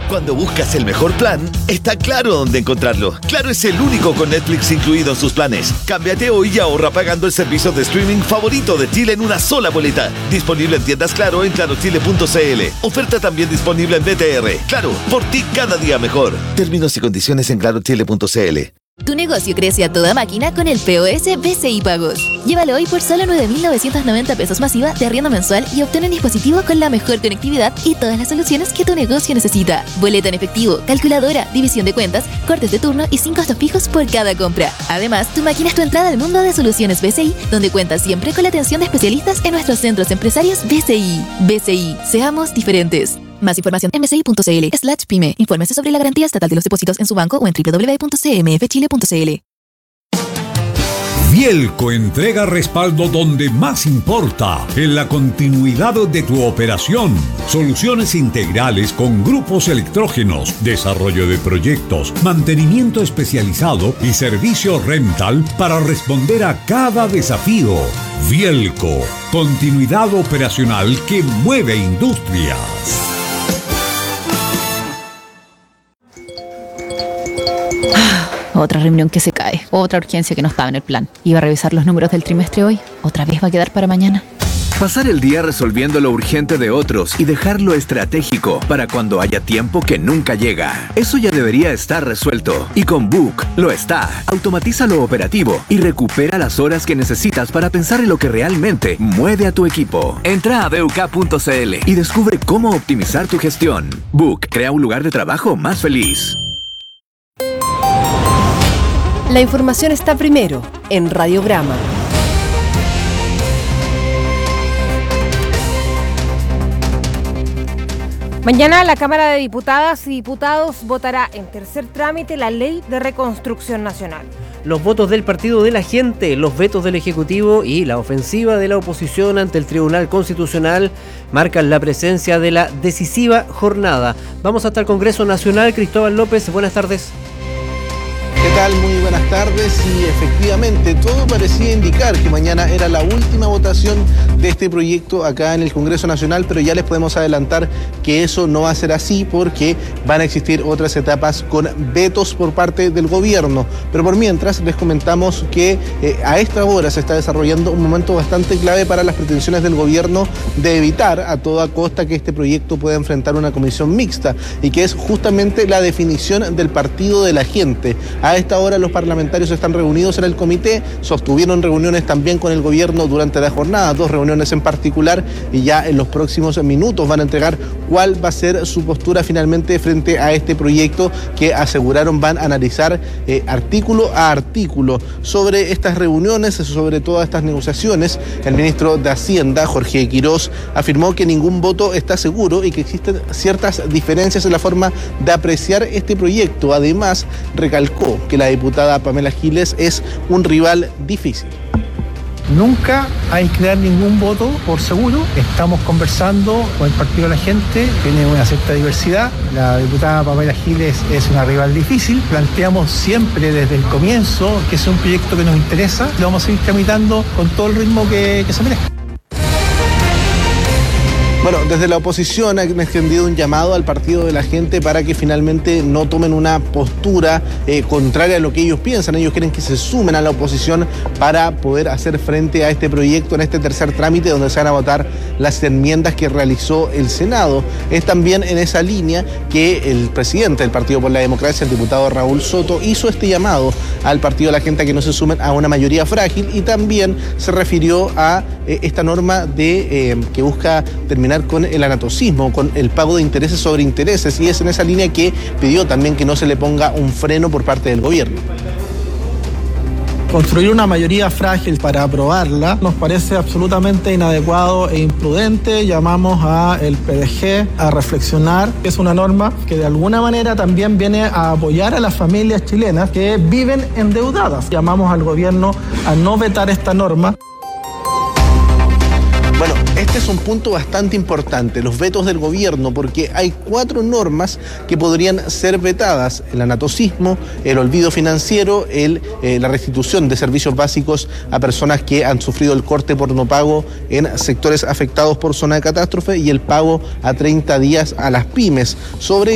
Cuando buscas el mejor plan, está Claro dónde encontrarlo. Claro es el único con Netflix incluido en sus planes. Cámbiate hoy y ahorra pagando el servicio de streaming favorito de Chile en una sola boleta. Disponible en tiendas Claro en clarochile.cl. Oferta también disponible en BTR. Claro, por ti cada día mejor. Términos y condiciones en clarochile.cl. Tu negocio crece a toda máquina con el POS BCI Pagos. Llévalo hoy por solo 9.990 pesos masiva de arriendo mensual y obtén un dispositivo con la mejor conectividad y todas las soluciones que tu negocio necesita. Boleta en efectivo, calculadora, división de cuentas, cortes de turno y sin costos fijos por cada compra. Además, tu máquina es tu entrada al mundo de soluciones BCI, donde cuentas siempre con la atención de especialistas en nuestros centros empresarios BCI. BCI, seamos diferentes. Más información en bci.cl/pyme. Infórmese sobre la garantía estatal de los depósitos en su banco o en www.cmfchile.cl. Vielco entrega respaldo donde más importa, en la continuidad de tu operación. Soluciones integrales con grupos electrógenos, desarrollo de proyectos, mantenimiento especializado y servicio rental para responder a cada desafío. Vielco, continuidad operacional que mueve industrias. Otra reunión que se cae, otra urgencia que no estaba en el plan. Iba a revisar los números del trimestre hoy, otra vez va a quedar para mañana. Pasar el día resolviendo lo urgente de otros y dejar lo estratégico para cuando haya tiempo que nunca llega. Eso ya debería estar resuelto. Y con Book lo está. Automatiza lo operativo y recupera las horas que necesitas para pensar en lo que realmente mueve a tu equipo. Entra a BUK.cl y descubre cómo optimizar tu gestión. Book crea un lugar de trabajo más feliz. La información está primero en Radiograma. Mañana la Cámara de Diputadas y Diputados votará en tercer trámite la Ley de Reconstrucción Nacional. Los votos del Partido de la Gente, los vetos del Ejecutivo y la ofensiva de la oposición ante el Tribunal Constitucional marcan la presencia de la decisiva jornada. Vamos hasta el Congreso Nacional. Cristóbal López, buenas tardes. ¿Qué tal? Muy buenas tardes. Y efectivamente todo parecía indicar que mañana era la última votación de este proyecto acá en el Congreso Nacional, pero ya les podemos adelantar que eso no va a ser así porque van a existir otras etapas con vetos por parte del gobierno. Pero por mientras les comentamos que a esta hora se está desarrollando un momento bastante clave para las pretensiones del gobierno de evitar a toda costa que este proyecto pueda enfrentar una comisión mixta, y que es justamente la definición del Partido de la Gente. A esta hora los parlamentarios están reunidos en el comité, sostuvieron reuniones también con el gobierno durante la jornada, 2 reuniones en particular, y ya en los próximos minutos van a entregar cuál va a ser su postura finalmente frente a este proyecto que aseguraron van a analizar artículo a artículo. Sobre estas reuniones, sobre todas estas negociaciones, el ministro de Hacienda, Jorge Quirós, afirmó que ningún voto está seguro y que existen ciertas diferencias en la forma de apreciar este proyecto. Además, recalcó que la diputada Pamela Giles es un rival difícil. Nunca hay que dar ningún voto por seguro. Estamos conversando con el Partido de la Gente, tiene una cierta diversidad. La diputada Pamela Giles es una rival difícil. Planteamos siempre desde el comienzo que es un proyecto que nos interesa. Lo vamos a ir tramitando con todo el ritmo que se merezca. Bueno, desde la oposición han extendido un llamado al Partido de la Gente para que finalmente no tomen una postura contraria a lo que ellos piensan. Ellos quieren que se sumen a la oposición para poder hacer frente a este proyecto en este tercer trámite donde se van a votar las enmiendas que realizó el Senado. Es también en esa línea que el presidente del Partido por la Democracia, el diputado Raúl Soto, hizo este llamado al Partido de la Gente a que no se sumen a una mayoría frágil, y también se refirió a esta norma de que busca terminar con el anatocismo, con el pago de intereses sobre intereses, y es en esa línea que pidió también que no se le ponga un freno por parte del gobierno. Construir una mayoría frágil para aprobarla nos parece absolutamente inadecuado e imprudente. Llamamos al PDG a reflexionar. Es una norma que de alguna manera también viene a apoyar a las familias chilenas que viven endeudadas. Llamamos al gobierno a no vetar esta norma. Bueno, este es un punto bastante importante, los vetos del gobierno, porque hay 4 normas que podrían ser vetadas: el anatocismo, el olvido financiero, la restitución de servicios básicos a personas que han sufrido el corte por no pago en sectores afectados por zona de catástrofe, y el pago a 30 días a las pymes. Sobre